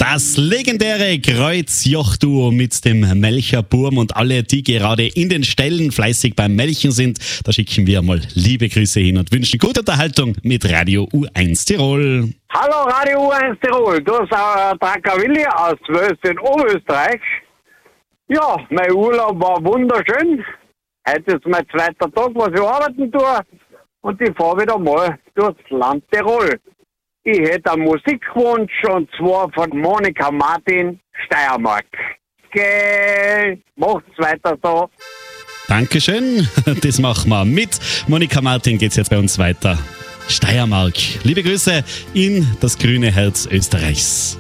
Das legendäre Kreuzjoch-Duo mit dem Melcher Burm und alle, die gerade in den Ställen fleißig beim Melchen sind, da schicken wir mal liebe Grüße hin und wünschen gute Unterhaltung mit Radio U1 Tirol. Hallo Radio U1 Tirol, du bist Tracker Willi aus Wels in Oberösterreich. Ja, mein Urlaub war wunderschön. Heute ist mein zweiter Tag, was ich arbeiten tue. Und ich fahre wieder mal durchs Land Tirol. Ich hätte einen Musikwunsch, und zwar von Monika Martin, Steiermark. Macht's weiter so. Dankeschön, das machen wir. Mit Monika Martin geht's jetzt bei uns weiter. Steiermark. Liebe Grüße in das grüne Herz Österreichs.